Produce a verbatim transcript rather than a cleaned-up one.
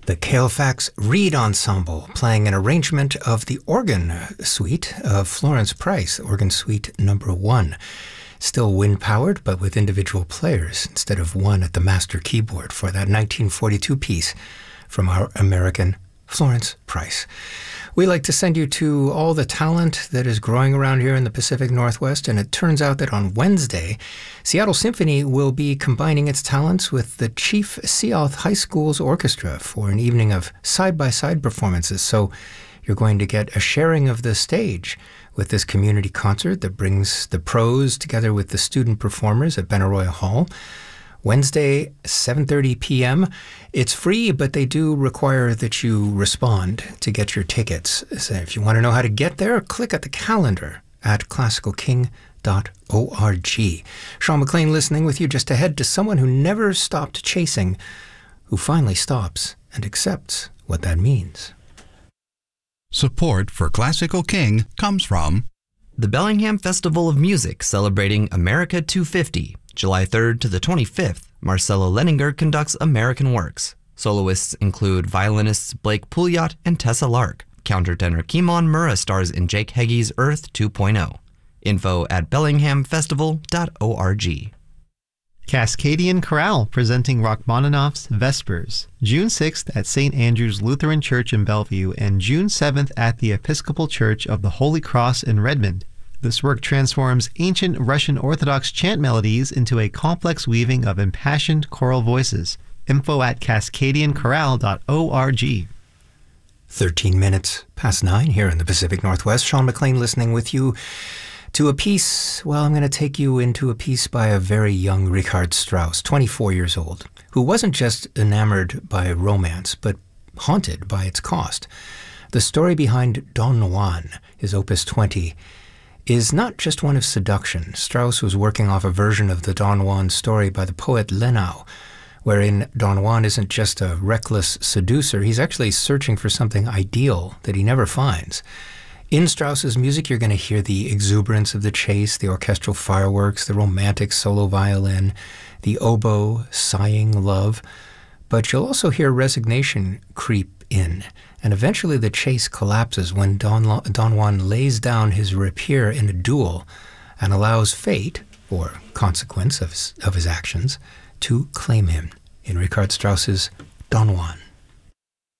The Ceolfax Reed Ensemble, playing an arrangement of the organ suite of Florence Price, organ suite number one. Still wind-powered, but with individual players instead of one at the master keyboard for that nineteen forty-two piece from our American Florence Price. We like to send you to all the talent that is growing around here in the Pacific Northwest, and it turns out that on Wednesday, Seattle Symphony will be combining its talents with the Chief Sealth High School's orchestra for an evening of side-by-side performances. So you're going to get a sharing of the stage with this community concert that brings the pros together with the student performers at Benaroya Hall. Wednesday, seven thirty p m It's free, but they do require that you respond to get your tickets. So if you want to know how to get there, click at the calendar at classical king dot org. Sean McLean listening with you just ahead to someone who never stopped chasing, who finally stops and accepts what that means. Support for Classical King comes from the Bellingham Festival of Music celebrating America two fifty. July third to the twenty-fifth, Marcelo Leninger conducts American Works. Soloists include violinists Blake Pouliot and Tessa Lark. Countertenor Kimon Murrah stars in Jake Heggie's Earth two point oh. Info at bellingham festival dot org. Cascadian Chorale presenting Rachmaninoff's Vespers, June sixth at Saint Andrew's Lutheran Church in Bellevue and June seventh at the Episcopal Church of the Holy Cross in Redmond. This work transforms ancient Russian Orthodox chant melodies into a complex weaving of impassioned choral voices. Info at cascadian chorale dot org. thirteen minutes past nine here in the Pacific Northwest. Sean McLean listening with you to a piece, well, I'm going to take you into a piece by a very young Richard Strauss, twenty-four years old, who wasn't just enamored by romance, but haunted by its cost. The story behind Don Juan, his opus twenty, is not just one of seduction. Strauss was working off a version of the Don Juan story by the poet Lenau, wherein Don Juan isn't just a reckless seducer, he's actually searching for something ideal that he never finds. In Strauss's music, you're going to hear the exuberance of the chase, the orchestral fireworks, the romantic solo violin, the oboe sighing love, but you'll also hear resignation creep in. And eventually the chase collapses when Don, Don Juan lays down his rapier in a duel and allows fate, or consequence of his, of his actions, to claim him in Richard Strauss's Don Juan.